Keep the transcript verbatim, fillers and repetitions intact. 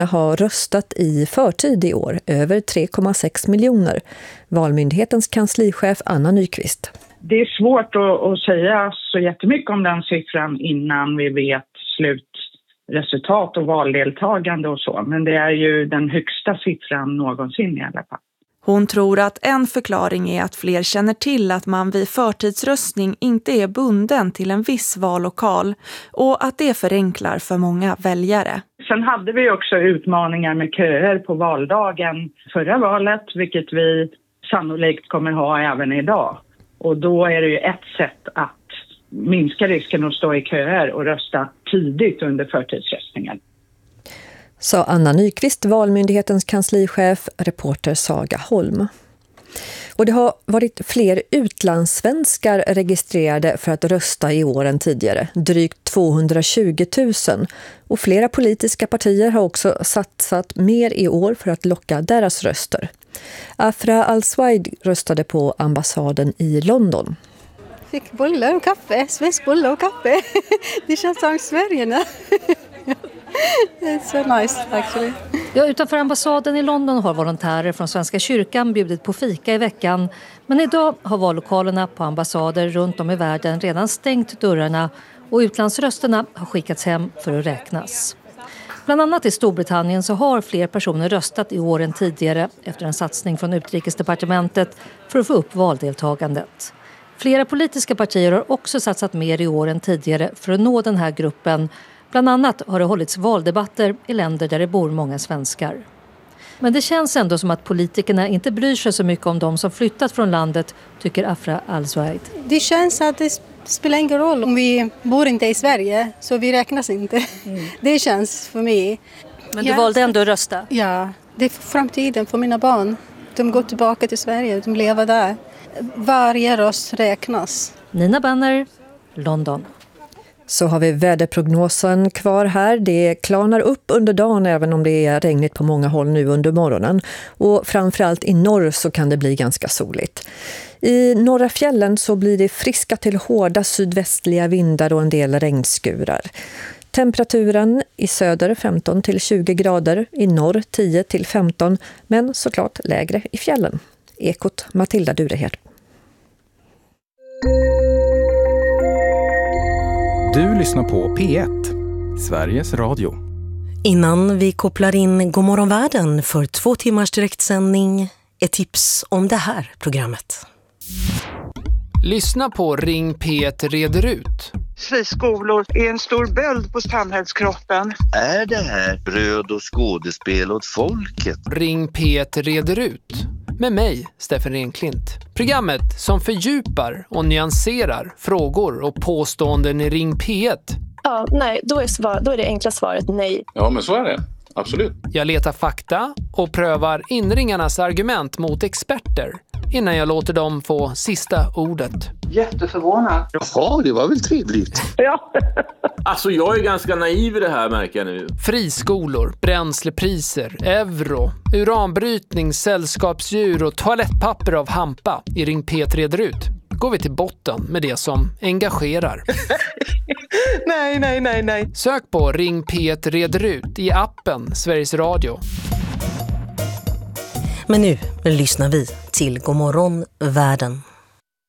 har röstat i förtid i år, över tre komma sex miljoner. Valmyndighetens kanslichef Anna Nyqvist. Det är svårt att, att säga så jättemycket om den siffran innan vi vet slutresultat och valdeltagande och så. Men det är ju den högsta siffran någonsin i alla fall. Hon tror att en förklaring är att fler känner till att man vid förtidsröstning inte är bunden till en viss vallokal och att det förenklar för många väljare. Sen hade vi också utmaningar med köer på valdagen förra valet, vilket vi sannolikt kommer ha även idag. Och då är det ju ett sätt att minska risken att stå i köer och rösta tidigt under förtidsröstningen. Sa Anna Nyqvist, Valmyndighetens kanslichef, reporter Saga Holm. Och det har varit fler utlandssvenskar registrerade för att rösta i år än tidigare, drygt tvåhundratjugo tusen. Och flera politiska partier har också satsat mer i år för att locka deras röster. Afra Al-Swaid röstade på ambassaden i London. Fick bullar och kaffe, svensk bullar och kaffe. Det känns som Sverige nu. It's so nice actually. Ja, utanför ambassaden i London har volontärer från Svenska kyrkan bjudit på fika i veckan. Men idag har vallokalerna på ambassader runt om i världen redan stängt dörrarna och utlandsrösterna har skickats hem för att räknas. Bland annat i Storbritannien så har fler personer röstat i år än tidigare efter en satsning från Utrikesdepartementet för att få upp valdeltagandet. Flera politiska partier har också satsat mer i år än tidigare för att nå den här gruppen. Bland annat har det hållits valdebatter i länder där det bor många svenskar. Men det känns ändå som att politikerna inte bryr sig så mycket om de som flyttat från landet, tycker Afra Al-Swaid. Det känns att det spelar ingen roll om vi bor inte i Sverige, så vi räknas inte. Mm. Det känns för mig. Men du ja, valde ändå att rösta? Ja, det är för framtiden för mina barn. De går tillbaka till Sverige, de lever där. Varje röst räknas. Nina Banner, London. Så har vi väderprognosen kvar här. Det klarnar upp under dagen även om det är regnigt på många håll nu under morgonen. Och framförallt i norr så kan det bli ganska soligt. I norra fjällen så blir det friska till hårda sydvästliga vindar och en del regnskurar. Temperaturen i söder femton till tjugo grader, i norr tio till femton, men såklart lägre i fjällen. Ekot Matilda Durehed. Du lyssnar på P ett, Sveriges Radio. Innan vi kopplar in Godmorgon Världen för två timmars direktsändning, ett tips om det här programmet. Lyssna på Ring P ett reder ut. Friskolor är en stor böld på samhällskroppen. Är det här bröd och skådespel åt folket? Ring P ett reder ut. Med mig, Steffen Renklint. Programmet som fördjupar och nyanserar frågor och påståenden i Ring P ett. Ja, nej, då är, svar, då är det enkla svaret nej. Ja, men så är det. Absolut. Jag letar fakta och prövar inringarnas argument mot experter innan jag låter dem få sista ordet. Jätteförvånad. Jaha, det var väl trevligt. Ja. Alltså jag är ganska naiv i det här, märker jag nu. Friskolor, bränslepriser, euro, uranbrytning, sällskapsdjur och toalettpapper av hampa i Ring P ett reder ut. Går vi till botten med det som engagerar. nej, nej, nej, nej. Sök på Ring P ett reder ut i appen Sveriges Radio. Men nu lyssnar vi till Godmorgon Världen.